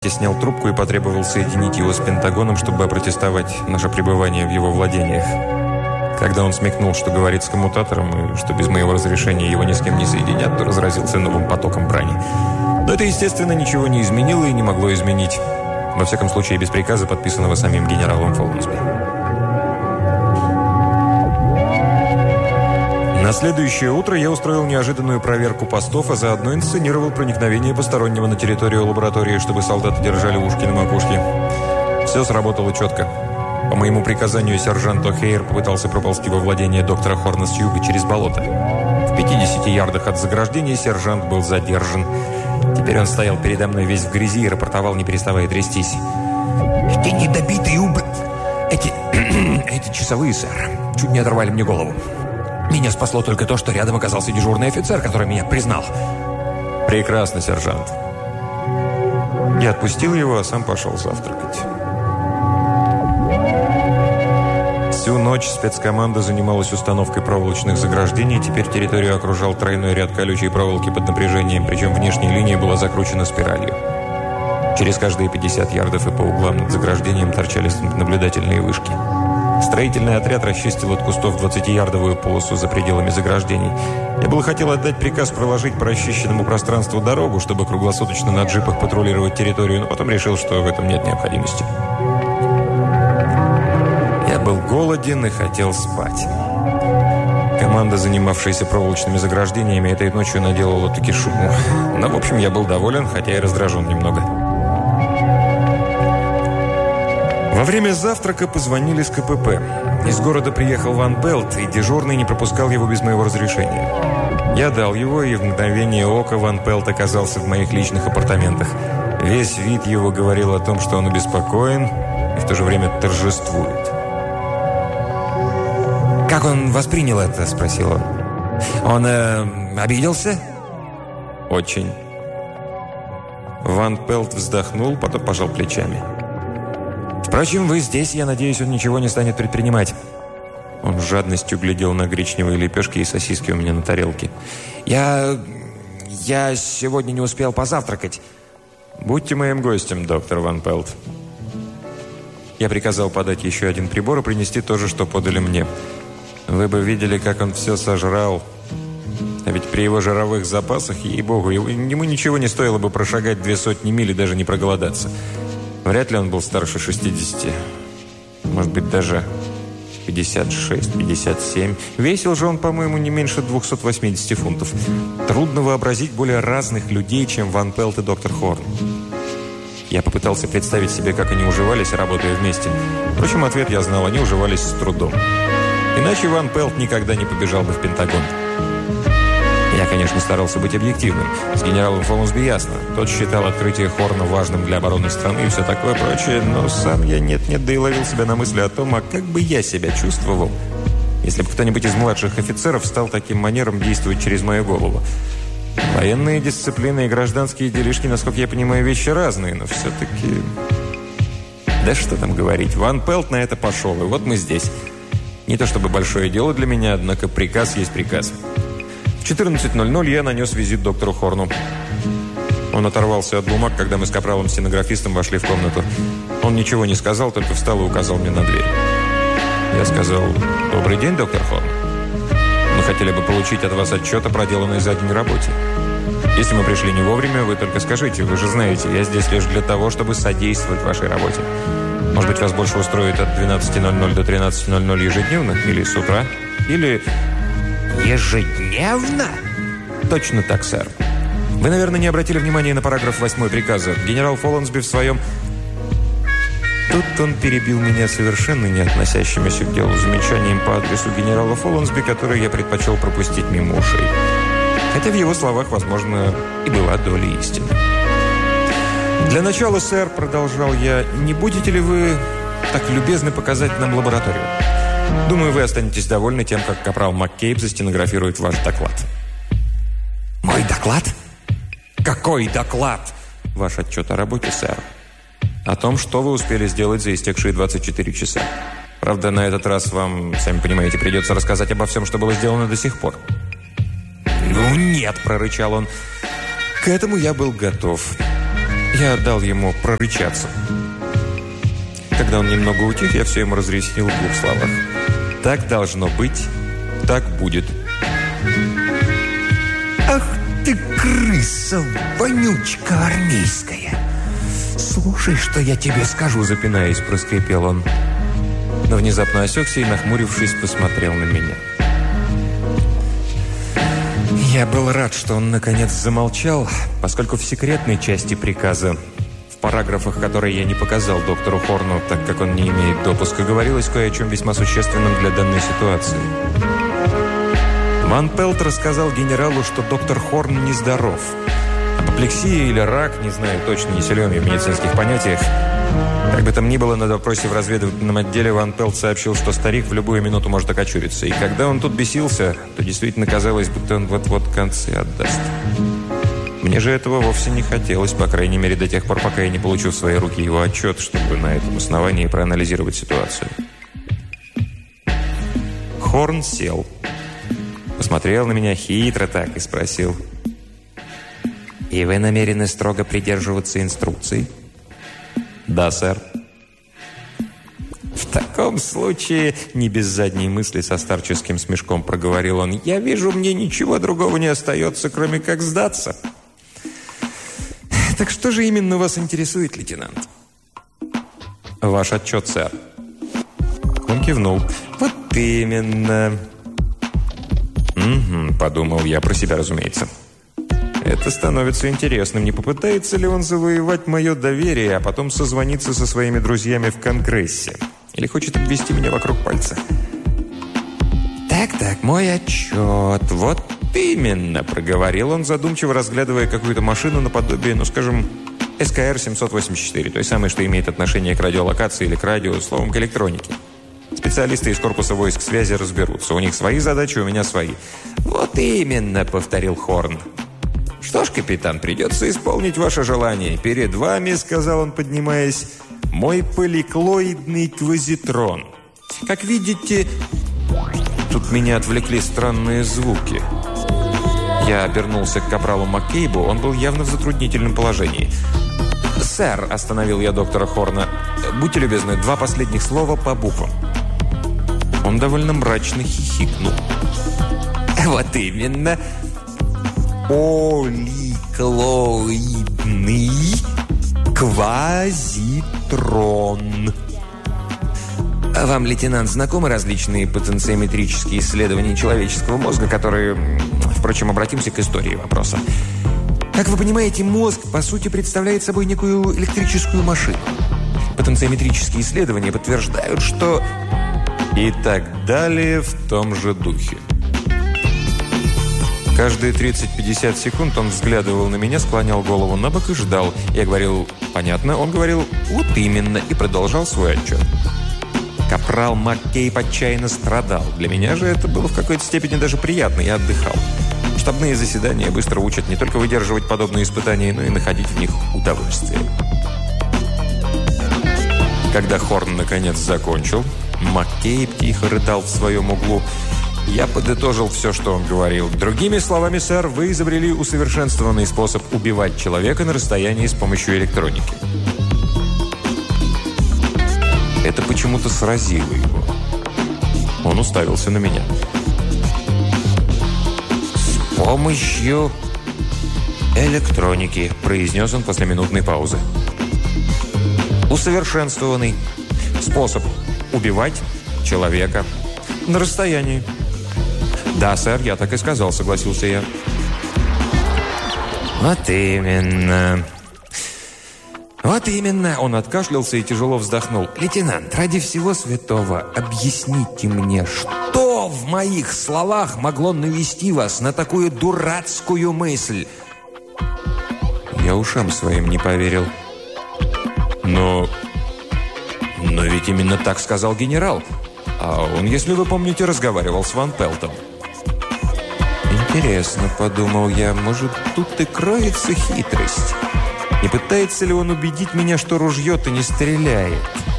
снял трубку и потребовал соединить его с Пентагоном, чтобы опротестовать наше пребывание в его владениях. Когда он смекнул, что говорит с коммутатором и что без моего разрешения его ни с кем не соединят, то разразился новым потоком брани. Но это, естественно, ничего не изменило и не могло изменить. Во всяком случае, без приказа, подписанного самим генералом Фолнсби. На следующее утро я устроил неожиданную проверку постов, а заодно инсценировал проникновение постороннего на территорию лаборатории, чтобы солдаты держали ушки на макушке. Все сработало четко. По моему приказанию сержант О'Хейр попытался проползти во владение доктора Хорна с юга через болото. В 50 ярдах от заграждения сержант был задержан. Теперь он стоял передо мной весь в грязи и рапортовал, не переставая трястись. «Эти недобитые Эти часовые, сэр, чуть не оторвали мне голову. Меня спасло только то, что рядом оказался дежурный офицер, который меня признал». «Прекрасно, сержант». Я отпустил его, а сам пошел завтракать. Всю ночь спецкоманда занималась установкой проволочных заграждений. Теперь территорию окружал тройной ряд колючей проволоки под напряжением, причем внешняя линия была закручена спиралью. Через каждые 50 ярдов и по углам над заграждением торчали наблюдательные вышки. Строительный отряд расчистил от кустов 20-ярдовую полосу за пределами заграждений. Я было хотел отдать приказ проложить по расчищенному пространству дорогу, чтобы круглосуточно на джипах патрулировать территорию, но потом решил, что в этом нет необходимости. Я был голоден и хотел спать. Команда, занимавшаяся проволочными заграждениями, этой ночью наделала таки шуму. Но, в общем, я был доволен, хотя и раздражен немного. Во время завтрака позвонили с КПП. Из города приехал Ван Пелт, и дежурный не пропускал его без моего разрешения. Я дал его, и в мгновение ока Ван Пелт оказался в моих личных апартаментах. Весь вид его говорил о том, что он обеспокоен и в то же время торжествует. «Как он воспринял это?» – спросил он. «Он обиделся?» «Очень». Ван Пелт вздохнул, потом пожал плечами. «Впрочем, вы здесь, я надеюсь, он ничего не станет предпринимать». Он с жадностью глядел на гречневые лепешки и сосиски у меня на тарелке. Я сегодня не успел позавтракать». «Будьте моим гостем, доктор Ван Пелт». Я приказал подать еще один прибор и принести то же, что подали мне. Вы бы видели, как он все сожрал. А ведь при его жировых запасах, ей-богу, ему ничего не стоило бы прошагать 200 миль и даже не проголодаться. Вряд ли он был старше 60. Может быть, даже 56, 57. Весил же он, по-моему, не меньше 280 фунтов. Трудно вообразить более разных людей, чем Ван Пелт и доктор Хорн. Я попытался представить себе, как они уживались, работая вместе. Впрочем, ответ я знал, они уживались с трудом. Иначе Ван Пелт никогда не побежал бы в Пентагон. Я, конечно, старался быть объективным. С генералом Фолнсби ясно. Тот считал открытие Хорна важным для обороны страны и все такое прочее, но сам я нет-нет, да и ловил себя на мысли о том, а как бы я себя чувствовал, если бы кто-нибудь из младших офицеров стал таким манером действовать через мою голову. Военные дисциплины и гражданские делишки, насколько я понимаю, вещи разные, но все-таки... Да что там говорить, Ван Пелт на это пошел, и вот мы здесь. Не то чтобы большое дело для меня, однако приказ есть приказ. В 14:00 я нанес визит доктору Хорну. Он оторвался от бумаг, когда мы с капралом-стенографистом вошли в комнату. Он ничего не сказал, только встал и указал мне на дверь. Я сказал: «Добрый день, доктор Хорн. Мы хотели бы получить от вас отчет о проделанной за день работе. Если мы пришли не вовремя, вы только скажите. Вы же знаете, я здесь лишь для того, чтобы содействовать вашей работе. Может быть, вас больше устроит от 12:00 до 13:00 ежедневно? Или с утра? Или...» «Ежедневно?» «Точно так, сэр. Вы, наверное, не обратили внимания на параграф 8 приказа. Генерал Фолнсби в своем...» Тут он перебил меня совершенно не относящимися к делу замечанием по адресу генерала Фолнсби, который я предпочел пропустить мимо ушей. Хотя в его словах, возможно, и была доля истины. «Для начала, сэр, — продолжал я, — не будете ли вы так любезны показать нам лабораторию? Думаю, вы останетесь довольны тем, как капрал МакКейб застенографирует ваш доклад». «Мой доклад? Какой доклад?» «Ваш отчет о работе, сэр. О том, что вы успели сделать за истекшие 24 часа. Правда, на этот раз вам, сами понимаете, придется рассказать обо всем, что было сделано до сих пор». «Ну нет», — прорычал он. К этому я был готов. Я дал ему прорычаться. Когда он немного утих, я все ему разъяснил в 2 словах. Так должно быть, так будет. Ах ты, крыса, вонючка армейская! Слушай, что я тебе скажу, запинаясь, проскрипел он. Но внезапно осекся и, нахмурившись, посмотрел на меня. Я был рад, что он наконец замолчал, поскольку в секретной части приказа, в параграфах, которые я не показал доктору Хорну, так как он не имеет допуска, говорилось кое о чем весьма существенном для данной ситуации. Ван Пелт рассказал генералу, что доктор Хорн нездоров. Апоплексия или рак, не знаю точно, не силен я в медицинских понятиях. Как бы там ни было, на допросе в разведывательном отделе Ван Пелт сообщил, что старик в любую минуту может окочуриться. И когда он тут бесился, то действительно казалось, будто он вот-вот концы отдаст. Мне же этого вовсе не хотелось, по крайней мере, до тех пор, пока я не получу в свои руки его отчет, чтобы на этом основании проанализировать ситуацию. Хорн сел. Посмотрел на меня хитро так и спросил: «И вы намерены строго придерживаться инструкций?» «Да, сэр». «В таком случае, не без задней мысли, со старческим смешком проговорил он, я вижу, мне ничего другого не остается, кроме как сдаться». «Так что же именно вас интересует, лейтенант?» «Ваш отчет, сэр». Он кивнул. «Вот именно». «Угу», — подумал я про себя, разумеется. Это становится интересным. Не попытается ли он завоевать мое доверие, а потом созвониться со своими друзьями в Конгрессе? Или хочет обвести меня вокруг пальца? «Так, мой отчет. Вот именно», — проговорил он, задумчиво разглядывая какую-то машину наподобие, скажем, СКР-784, той самой, что имеет отношение к радиолокации или к радио, словом, к электронике. Специалисты из корпуса войск связи разберутся. У них свои задачи, у меня свои. «Вот именно», — повторил Хорн. «Что ж, капитан, придется исполнить ваше желание. Перед вами, — сказал он, поднимаясь, — мой поликлоидный квазитрон. Как видите...» Тут меня отвлекли странные звуки. Я обернулся к капралу Маккейбу, он был явно в затруднительном положении. «Сэр», — остановил я доктора Хорна, — «будьте любезны, 2 последних слова по буквам». Он довольно мрачно хихикнул. «Вот именно. Поликлоидный квазитрон». А вам, лейтенант, знакомы различные потенциометрические исследования человеческого мозга, которые... Впрочем, обратимся к истории вопроса. Как вы понимаете, мозг, по сути, представляет собой некую электрическую машину. Потенциометрические исследования подтверждают, что... И так далее в том же духе. Каждые 30-50 секунд он взглядывал на меня, склонял голову на бок и ждал. Я говорил «понятно», он говорил «вот именно» и продолжал свой отчет. Капрал Маккейб отчаянно страдал. Для меня же это было в какой-то степени даже приятно, я отдыхал. Штабные заседания быстро учат не только выдерживать подобные испытания, но и находить в них удовольствие. Когда Хорн наконец закончил, Маккейб тихо рыдал в своем углу. Я подытожил все, что он говорил. Другими словами, сэр, вы изобрели усовершенствованный способ убивать человека на расстоянии с помощью электроники. Это почему-то сразило его. Он уставился на меня. «С помощью электроники», – произнес он после минутной паузы. «Усовершенствованный способ убивать человека на расстоянии». «Да, сэр, я так и сказал», – согласился я. «Вот именно». «Вот именно!» Он откашлялся и тяжело вздохнул. «Лейтенант, ради всего святого, объясните мне, что в моих словах могло навести вас на такую дурацкую мысль?» Я ушам своим не поверил. Но ведь именно так сказал генерал. А он, если вы помните, разговаривал с Ван Пелтом. «Интересно», — подумал я, — «может, тут и кроется хитрость?» Не пытается ли он убедить меня, что ружье-то не стреляет?